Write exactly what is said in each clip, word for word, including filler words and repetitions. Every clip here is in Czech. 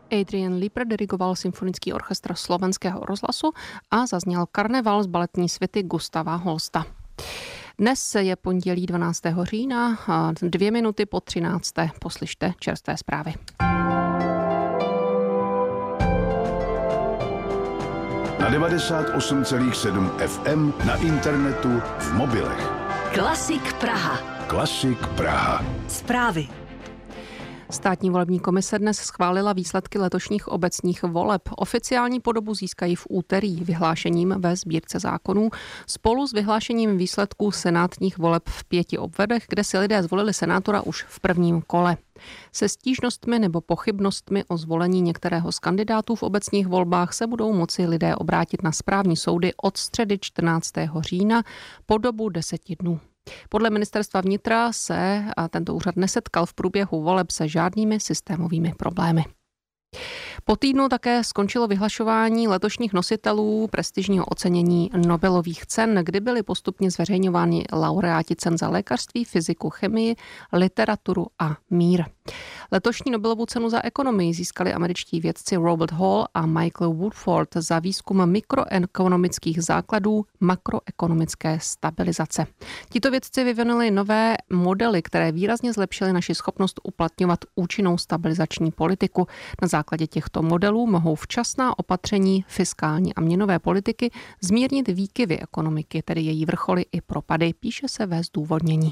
Adrian Lieper dirigoval symfonický orchestr Slovenského rozhlasu a zazněl Karneval z baletní svity Gustava Holsta. Dnes je pondělí dvanáctého října, dvě minuty po třinácté. Poslyšte čerstvé zprávy. Na devadesát osm celá sedm F M, na internetu, v mobilech. Klasik Praha. Klasik Praha. Zprávy. Státní volební komise dnes schválila výsledky letošních obecních voleb. Oficiální podobu získají v úterý vyhlášením ve sbírce zákonů spolu s vyhlášením výsledků senátních voleb v pěti obvodech, kde si lidé zvolili senátora už v prvním kole. Se stížnostmi nebo pochybnostmi o zvolení některého z kandidátů v obecních volbách se budou moci lidé obrátit na správní soudy od středy čtrnáctého října po dobu deseti dnů. Podle ministerstva vnitra se a tento úřad nesetkal v průběhu voleb se žádnými systémovými problémy. Po týdnu také skončilo vyhlašování letošních nositelů prestižního ocenění Nobelových cen, kdy byly postupně zveřejňováni laureáti cen za lékařství, fyziku, chemii, literaturu a mír. Letošní Nobelovu cenu za ekonomii získali američtí vědci Robert Hall a Michael Woodford za výzkum mikroekonomických základů makroekonomické stabilizace. Tito vědci vyvinuli nové modely, které výrazně zlepšily naši schopnost uplatňovat účinnou stabilizační politiku. Na základě těchto modelů mohou včasná opatření fiskální a měnové politiky zmírnit výkyvy ekonomiky, tedy její vrcholy i propady, píše se ve zdůvodnění.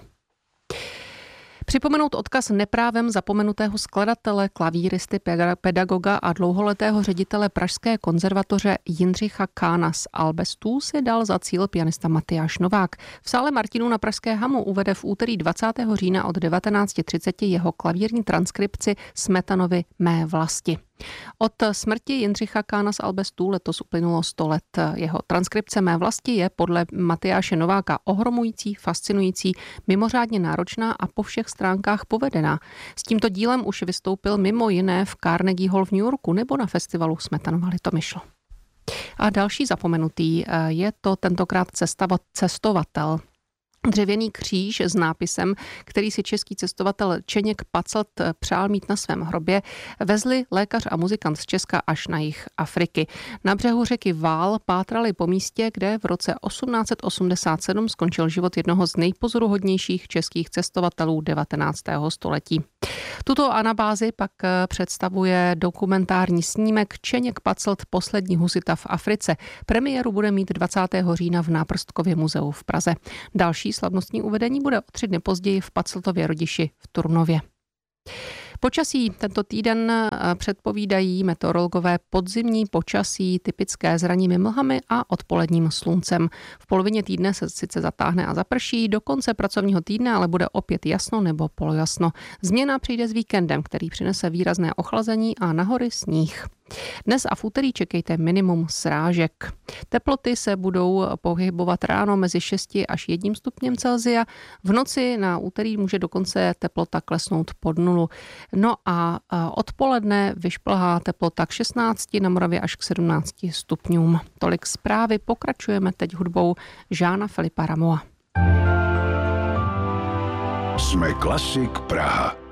Připomenout odkaz neprávem zapomenutého skladatele, klavíristy, pedagoga a dlouholetého ředitele Pražské konzervatoře Jindřicha Kána z Albestů si dal za cíl pianista Matyáš Novák. V sále Martinů na Pražské hamu uvede v úterý dvacátého října od devatenáct třicet jeho klavírní transkripci Smetanovy Mé vlasti. Od smrti Jindřicha Kána z Albestů letos uplynulo sto let. Jeho transkripce Mé vlasti je podle Matyáše Nováka ohromující, fascinující, mimořádně náročná a po všech stránkách povedená. S tímto dílem už vystoupil mimo jiné v Carnegie Hall v New Yorku nebo na festivalu Smetanova Litomyšl. A další zapomenutý je to tentokrát cestovatel. Dřevěný kříž s nápisem, který si český cestovatel Čeněk Pacelt přál mít na svém hrobě, vezli lékař a muzikant z Česka až na jih Afriky. Na břehu řeky Vál pátrali po místě, kde v roce osmnáct osmdesát sedm skončil život jednoho z nejpozoruhodnějších českých cestovatelů devatenáctého století. Tuto anabázi pak představuje dokumentární snímek Čeněk Pacelt, poslední husita v Africe. Premiéru bude mít dvacátého října v Náprstkově muzeu v Praze. Další slavnostní uvedení bude o tři dny později v Paceltově Rodiši v Turnově. Počasí tento týden předpovídají meteorologové podzimní počasí typické s ranními mlhami a odpoledním sluncem. V polovině týdne se sice zatáhne a zaprší, do konce pracovního týdne ale bude opět jasno nebo polojasno. Změna přijde s víkendem, který přinese výrazné ochlazení a na hory sníh. Dnes a v úterý čekejte minimum srážek. Teploty se budou pohybovat ráno mezi šesti až jedním stupněm Celsia. V noci na úterý může dokonce teplota klesnout pod nulu. No a odpoledne vyšplhá teplota k šestnácti, na Moravě až k sedmnácti stupňům. Tolik zprávy, pokračujeme teď hudbou Žána Filipa Rameaua. Jsme Klasik Praha.